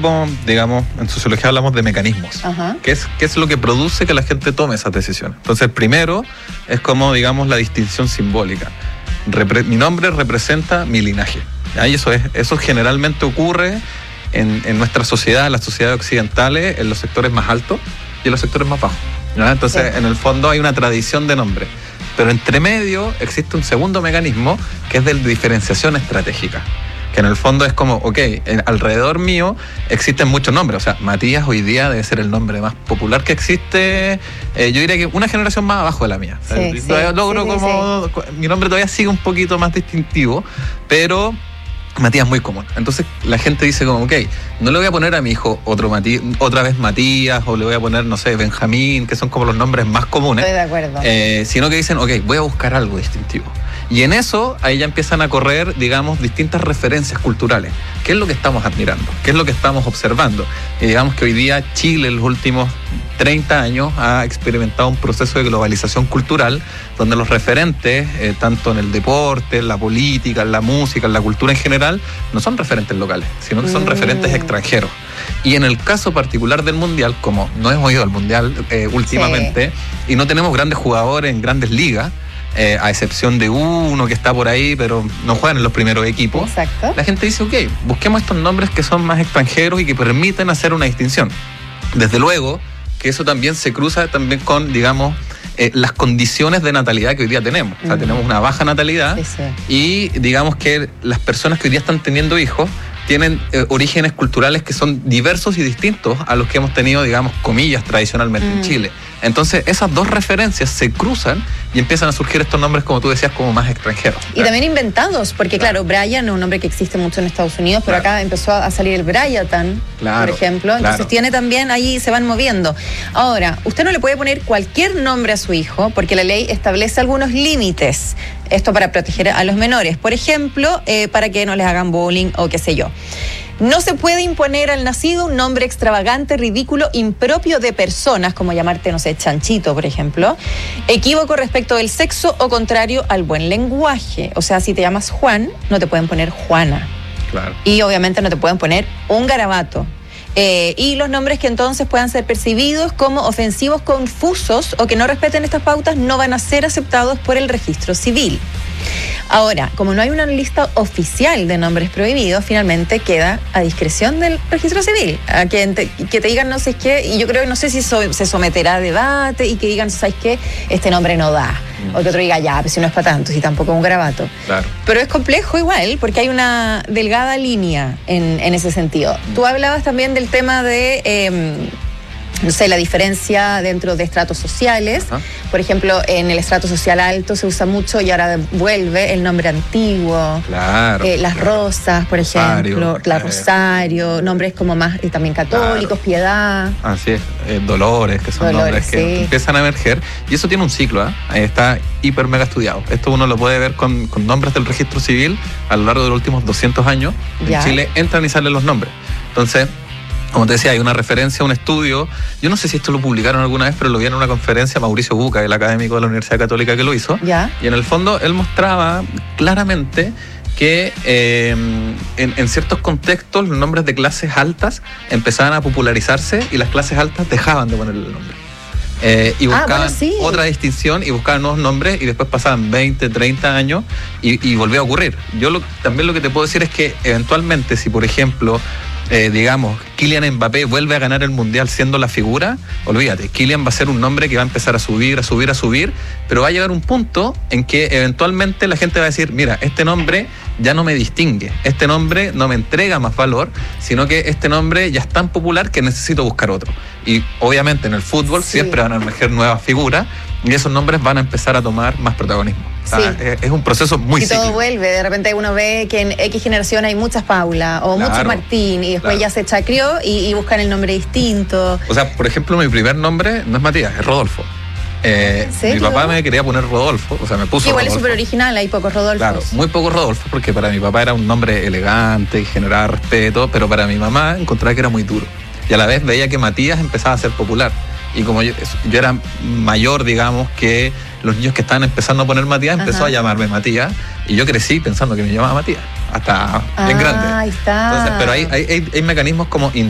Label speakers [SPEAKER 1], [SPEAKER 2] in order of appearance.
[SPEAKER 1] como, digamos, en sociología hablamos de mecanismos. ¿Qué es lo que produce que la gente tome esas decisiones? Entonces, el primero es como, digamos, la distinción simbólica. Mi nombre representa mi linaje. Y eso generalmente ocurre en nuestra sociedad, en las sociedades occidentales, en los sectores más altos y en los sectores más bajos, ¿no? Entonces, en el fondo hay una tradición de nombre. Pero entre medio existe un segundo mecanismo que es de diferenciación estratégica. Que en el fondo es como, alrededor mío existen muchos nombres. O sea, Matías hoy día debe ser el nombre más popular que existe. Yo diría que una generación más abajo de la mía. Mi nombre todavía sigue un poquito más distintivo, pero Matías es muy común. Entonces la gente dice como, no le voy a poner a mi hijo otra vez Matías, o le voy a poner, no sé, Benjamín, que son como los nombres más comunes.
[SPEAKER 2] Estoy de acuerdo.
[SPEAKER 1] Sino que dicen, voy a buscar algo distintivo. Y en eso, ahí ya empiezan a correr, digamos, distintas referencias culturales. ¿Qué es lo que estamos admirando? ¿Qué es lo que estamos observando? Y digamos que hoy día Chile, en los últimos 30 años, ha experimentado un proceso de globalización cultural, donde los referentes, tanto en el deporte, en la política, en la música, en la cultura en general, no son referentes locales, sino que son referentes extranjeros. Y en el caso particular del Mundial, como no hemos ido al Mundial últimamente, y no tenemos grandes jugadores en grandes ligas, a excepción de uno que está por ahí, pero no juegan en los primeros equipos.
[SPEAKER 2] Exacto.
[SPEAKER 1] La gente dice, busquemos estos nombres que son más extranjeros y que permiten hacer una distinción. Desde luego que eso también se cruza también con, digamos, las condiciones de natalidad que hoy día tenemos. O sea, tenemos una baja natalidad y digamos que las personas que hoy día están teniendo hijos tienen orígenes culturales que son diversos y distintos a los que hemos tenido, digamos, comillas, tradicionalmente en Chile. Entonces, esas dos referencias se cruzan y empiezan a surgir estos nombres, como tú decías, como más extranjeros.
[SPEAKER 2] Y también inventados, porque claro, Brian es un nombre que existe mucho en Estados Unidos, pero acá empezó a salir el Bryatan, por ejemplo. Entonces tiene también, ahí se van moviendo. Ahora, usted no le puede poner cualquier nombre a su hijo, porque la ley establece algunos límites. Esto para proteger a los menores. Por ejemplo, para que no les hagan bullying o qué sé yo. No se puede imponer al nacido un nombre extravagante, ridículo, impropio de personas, como llamarte, no sé, Chanchito, por ejemplo, equívoco respecto del sexo o contrario al buen lenguaje. O sea, si te llamas Juan, no te pueden poner Juana.
[SPEAKER 1] Claro.
[SPEAKER 2] Y obviamente no te pueden poner un garabato. Y los nombres que entonces puedan ser percibidos como ofensivos, confusos o que no respeten estas pautas no van a ser aceptados por el registro civil. Ahora, como no hay una lista oficial de nombres prohibidos, finalmente queda a discreción del registro civil. A que te digan no sé qué, y yo creo que no sé si se someterá a debate y que digan, ¿sabes qué? Este nombre no da. O que otro diga, ya, pero si no es para tanto, si tampoco es un garabato.
[SPEAKER 1] Claro.
[SPEAKER 2] Pero es complejo igual, porque hay una delgada línea en ese sentido. Tú hablabas también del tema de no sé, la diferencia dentro de estratos sociales. Por ejemplo, en el estrato social alto se usa mucho y ahora vuelve el nombre antiguo.
[SPEAKER 1] Claro.
[SPEAKER 2] Las Rosas, por ejemplo. Rosario, nombres como más también católicos, Piedad.
[SPEAKER 1] Así es, Dolores, que son nombres que empiezan a emerger. Y eso tiene un ciclo, Ahí está hiper mega estudiado. Esto uno lo puede ver con nombres del registro civil a lo largo de los últimos 200 años. En Chile entran y salen los nombres. Entonces, como te decía, hay una referencia, un estudio. Yo no sé si esto lo publicaron alguna vez, pero lo vi en una conferencia, Mauricio Buca, el académico de la Universidad Católica que lo hizo. Y en el fondo él mostraba claramente que en ciertos contextos los nombres de clases altas empezaban a popularizarse y las clases altas dejaban de ponerle el nombre. Y buscaban otra distinción y buscaban nuevos nombres y después pasaban 20, 30 años y volvió a ocurrir. También lo que te puedo decir es que eventualmente si, por ejemplo, digamos, Kylian Mbappé vuelve a ganar el Mundial siendo la figura, olvídate, Kylian va a ser un nombre que va a empezar a subir, pero va a llegar un punto en que eventualmente la gente va a decir, mira, este nombre ya no me distingue, este nombre no me entrega más valor, sino que este nombre ya es tan popular que necesito buscar otro. Y obviamente en el fútbol siempre van a emerger nuevas figuras y esos nombres van a empezar a tomar más protagonismo. O sea, es un proceso muy cíclico. Y todo
[SPEAKER 2] vuelve, de repente uno ve que en X generación hay muchas Paula o muchos Martín y después ya se chacrió y buscan el nombre distinto.
[SPEAKER 1] O sea, por ejemplo, mi primer nombre no es Matías, es Rodolfo. Mi papá me quería poner Rodolfo, o sea, me puso
[SPEAKER 2] igual
[SPEAKER 1] Rodolfo.
[SPEAKER 2] Es súper original, hay pocos Rodolfos.
[SPEAKER 1] Claro, muy pocos Rodolfo, porque para mi papá era un nombre elegante y generaba respeto, pero para mi mamá encontraba que era muy duro. Y a la vez veía que Matías empezaba a ser popular. Y como yo era mayor, digamos, que los niños que estaban empezando a poner Matías, empezó a llamarme Matías. Y yo crecí pensando que me llamaba Matías, hasta bien grande.
[SPEAKER 2] Ahí está.
[SPEAKER 1] Entonces, pero hay mecanismos como